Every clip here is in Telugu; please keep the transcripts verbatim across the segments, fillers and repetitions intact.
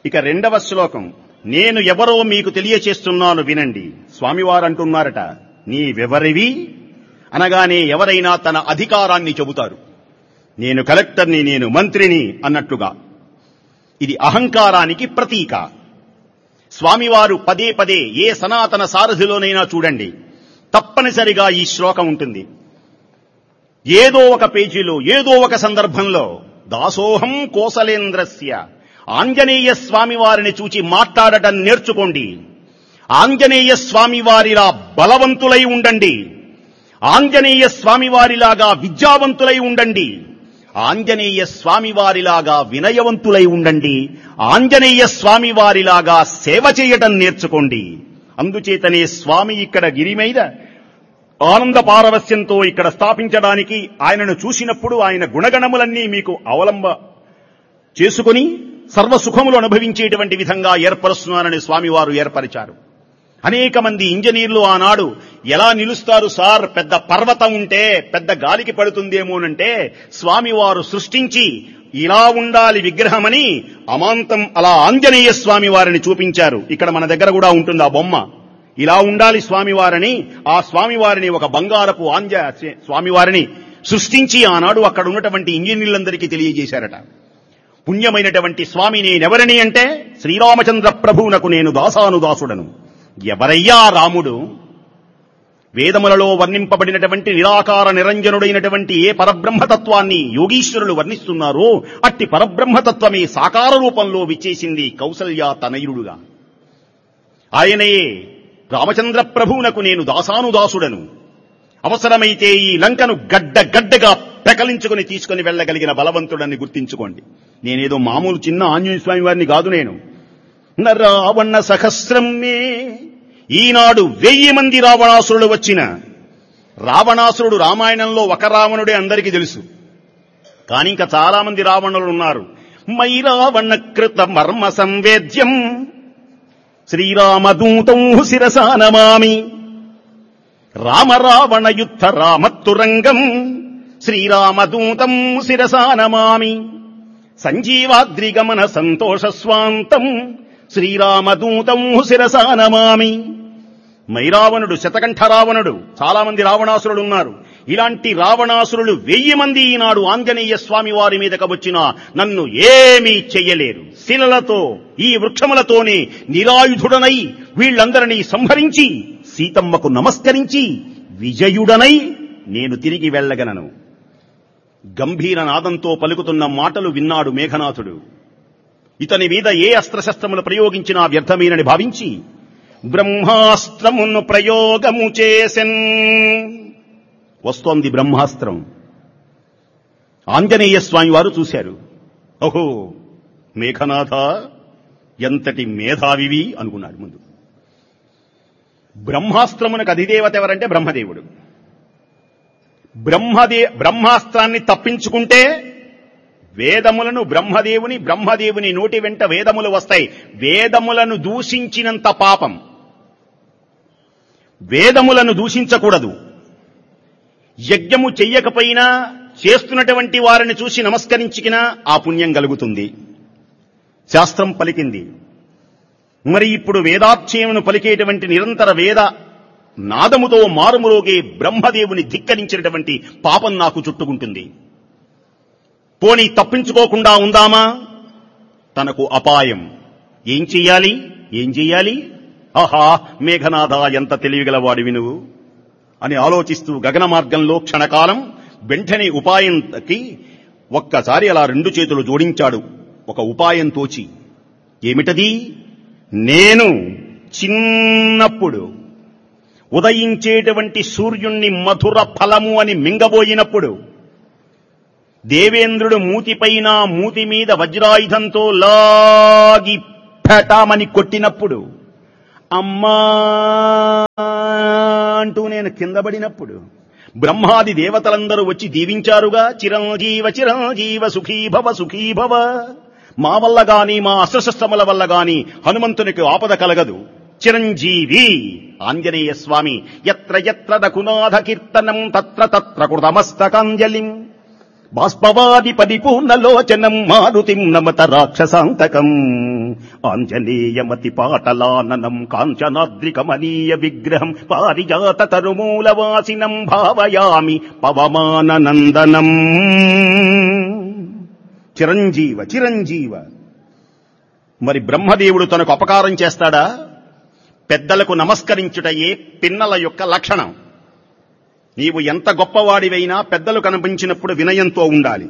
ఇక రెండవ శ్లోకం, నేను ఎవరో మీకు తెలియచేస్తున్నాను వినండి. స్వామివారు అంటున్నారట, నీవెవరివి అనగానే ఎవరైనా తన అధికారాన్ని చెబుతారు. నేను కలెక్టర్ని, నేను మంత్రిని అన్నట్లుగా. ఇది అహంకారానికి ప్రతీక. స్వామివారు పదే పదే ఏ సనాతన సారథిలోనైనా చూడండి, తప్పనిసరిగా ఈ శ్లోకం ఉంటుంది. ఏదో ఒక పేజీలో, ఏదో ఒక సందర్భంలో దాసోహం కోసలేంద్రస్య, ఆంజనేయ స్వామి వారిని చూచి మాట్లాడటం నేర్చుకోండి. ఆంజనేయ స్వామి వారిలా బలవంతులై ఉండండి. ఆంజనేయ స్వామి వారిలాగా విద్యావంతులై ఉండండి. ఆంజనేయ స్వామి వారిలాగా వినయవంతులై ఉండండి. ఆంజనేయ స్వామి వారిలాగా సేవ చేయటం నేర్చుకోండి. అందుచేతనే స్వామి ఇక్కడ గిరి మీద ఆనంద పారవస్యంతో ఇక్కడ స్థాపించడానికి, ఆయనను చూసినప్పుడు ఆయన గుణగణములన్నీ మీకు అవలంబ చేసుకుని సర్వసుఖములు అనుభవించేటువంటి విధంగా ఏర్పరుస్తున్నారని స్వామివారు ఏర్పరిచారు. అనేక మంది ఇంజనీర్లు ఆనాడు ఎలా నిలుస్తారు సార్, పెద్ద పర్వతం ఉంటే పెద్ద గాలికి పడుతుందేమోనంటే స్వామివారు సృష్టించి ఇలా ఉండాలి విగ్రహమని అమాంతం అలా ఆంజనేయ స్వామి వారిని చూపించారు. ఇక్కడ మన దగ్గర కూడా ఉంటుంది ఆ బొమ్మ. ఇలా ఉండాలి స్వామివారిని, ఆ స్వామివారిని ఒక బంగారపు ఆంజ స్వామివారిని సృష్టించి ఆనాడు అక్కడ ఉన్నటువంటి ఇంజనీర్లందరికీ తెలియజేశారట. పుణ్యమైనటువంటి స్వామి నేనెవరని అంటే, శ్రీరామచంద్ర ప్రభువునకు నేను దాసానుదాసుడను. ఎవరయ్యా రాముడు? వేదములలో వర్ణింపబడినటువంటి నిరాకార నిరంజనుడైనటువంటి ఏ పరబ్రహ్మతత్వాన్ని యోగీశ్వరులు వర్ణిస్తున్నారో అట్టి పరబ్రహ్మతత్వమే సాకార రూపంలో విచ్చేసింది కౌసల్య తనయుడుగా. ఆయనయే రామచంద్ర ప్రభువునకు నేను దాసానుదాసుడను. అవసరమైతే ఈ లంకను గడ్డ గడ్డగా పెకలించుకుని తీసుకుని వెళ్ళగలిగిన బలవంతుడని గుర్తించుకోండి. నేనేదో మామూలు చిన్న ఆంజనేయ స్వామి వారిని కాదు. నేను రావణ సహస్రమే, ఈనాడు వెయ్యి మంది రావణాసురుడు వచ్చిన రావణాసురుడు రామాయణంలో ఒక రావణుడే అందరికీ తెలుసు. కానీ ఇంకా చాలా మంది రావణులు ఉన్నారు. మై రావణ కృత మర్మ సంవేద్యం శ్రీరామదూతం శిరసా నమామి. రామ రావణ యుద్ధ రామత్తురంగం శ్రీరామదూతం శిరసా నమామి. సంజీవాద్రిగమన సంతోష స్వాంతం శ్రీరామదూతం శిరసా నమామి. మైరావణుడు, శతకంఠ రావణుడు, చాలా మంది రావణాసురులు ఉన్నారు. ఇలాంటి రావణాసురులు వెయ్యి మంది ఈనాడు ఆంజనేయ స్వామి వారి మీదకి వచ్చినా నన్ను ఏమీ చెయ్యలేరు. శిలలతో, ఈ వృక్షములతోనే నిరాయుధుడనై వీళ్లందరినీ సంహరించి సీతమ్మకు నమస్కరించి విజయుడనై నేను తిరిగి వెళ్ళగలను. గంభీర నాదంతో పలుకుతున్న మాటలు విన్నాడు మేఘనాథుడు. ఇతని మీద ఏ అస్త్రశస్త్రములు ప్రయోగించినా వ్యర్థమేనని భావించి బ్రహ్మాస్త్రమును ప్రయోగము చేసెన్. వస్తోంది బ్రహ్మాస్త్రం. ఆంజనేయ స్వామి వారు చూశారు. ఓహో మేఘనాథ, ఎంతటి మేధావివి అనుకున్నాడు. ముందు బ్రహ్మాస్త్రమునకు అధిదేవత ఎవరంటే బ్రహ్మదేవుడు. బ్రహ్మదే బ్రహ్మాస్త్రాన్ని తప్పించుకుంటే వేదములను బ్రహ్మదేవుని బ్రహ్మదేవుని నోటి వెంట వేదములు వస్తాయి. వేదములను దూషించినంత పాపం. వేదములను దూషించకూడదు. యజ్ఞము చెయ్యకపోయినా చేస్తున్నటువంటి వారిని చూసి నమస్కరించినా ఆ పుణ్యం కలుగుతుంది. శాస్త్రం పలికింది. మరి ఇప్పుడు వేదాధ్యయమును పలికేటువంటి నిరంతర వేద నాదముతో మారుమురోగే బ్రహ్మదేవుని ధిక్కరించినటువంటి పాపం నాకు చుట్టుకుంటుంది. పోనీ తప్పించుకోకుండా ఉందామా? తనకు అపాయం. ఏం చెయ్యాలి ఏం చెయ్యాలి ఆహా మేఘనాథ, ఎంత తెలివిగలవాడివి నువ్వు అని ఆలోచిస్తూ గగన మార్గంలో క్షణకాలం వెంటనే ఉపాయంకి ఒక్కసారి అలా రెండు చేతులు జోడించాడు. ఒక ఉపాయం తోచి. ఏమిటది? నేను చిన్నప్పుడు ఉదయించేటువంటి సూర్యుణ్ణి మధుర ఫలము అని మింగబోయినప్పుడు దేవేంద్రుడు మూతిపైన మూతి మీద వజ్రాయుధంతో లాగి పెటామని కొట్టినప్పుడు, అమ్మా అంటూ నేను కిందపడినప్పుడు బ్రహ్మాది దేవతలందరూ వచ్చి దీవించారుగా. చిరంజీవ చిరంజీవ సుఖీభవ సుఖీభవ. మా వల్ల గాని మా అస్త్రశస్త్రముల వల్ల గాని హనుమంతునికి ఆపద కలగదు. చిరంజీవి ఆంజనేయ స్వామి. ఎత్ర ఎత్ర రఘునాథ కీర్తనం తత్ర తత్ర కృతమస్తకాంజలిం. బాష్పవాది పరిపూర్ణలోచనం మారుతిం నమత రాక్షసాంతకం ఆంజనేయమతి పాటలాననం కాంచనాద్రికమనీయ విగ్రహం పారిజాత తరుమూలవాసినం భావయామి పవమాననందనం. చిరంజీవ చిరంజీవ. మరి బ్రహ్మదేవుడు తనకు అపకారం చేస్తాడా? పెద్దలకు నమస్కరించుటయే పిన్నల యొక్క లక్షణం. నీవు ఎంత గొప్పవాడివైనా పెద్దలు కనిపించినప్పుడు వినయంతో ఉండాలి.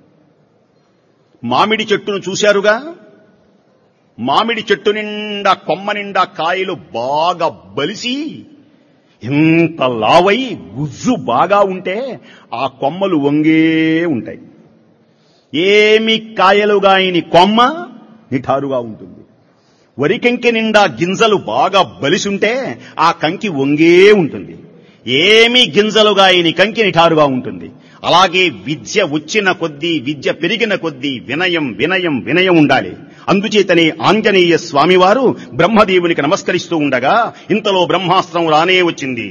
మామిడి చెట్టును చూశారుగా, మామిడి చెట్టు నిండా కొమ్మ నిండా కాయలు బాగా బలిసి ఎంత లావై గుజ్జు బాగా ఉంటే ఆ కొమ్మలు వంగే ఉంటాయి. ఏమి కాయలుగాయని కొమ్మ నిఠారుగా ఉంటుంది. వరి కంకి నిండా గింజలు బాగా బలిసుంటే ఆ కంకి వంగే ఉంటుంది. ఏమి గింజలుగాయని కంకి నిఠారుగా ఉంటుంది. అలాగే విద్య వచ్చిన కొద్దీ, విద్య పెరిగిన కొద్దీ వినయం వినయం వినయం ఉండాలి. అందుచేతనే ఆంజనేయ స్వామివారు బ్రహ్మదేవునికి నమస్కరిస్తూ ఉండగా ఇంతలో బ్రహ్మాస్త్రం రానే వచ్చింది.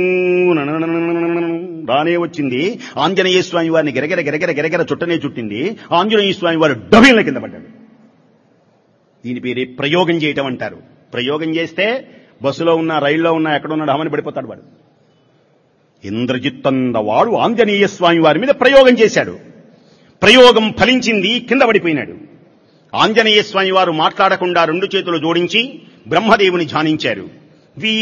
రానే వచ్చింది. ఆంజనేయ స్వామి వారిని గిరగిర గిరగిర గిరగిర చుట్టనే చుట్టింది. ఆంజనేయ స్వామి వారు డబిల కింద పడ్డాడు. దీని పేరే ప్రయోగం చేయటం అంటారు. ప్రయోగం చేస్తే బస్సులో ఉన్నా, రైల్లో ఉన్నా, ఎక్కడున్నా ఢమని పడిపోతాడు వాడు. ఇంద్రజిత్తన్న వాడు ఆంజనేయ స్వామి వారి మీద ప్రయోగం చేశాడు. ప్రయోగం ఫలించింది, కింద పడిపోయినాడు. ఆంజనేయ స్వామి వారు మాట్లాడకుండా రెండు చేతులు జోడించి బ్రహ్మదేవుని ధ్యానించారు.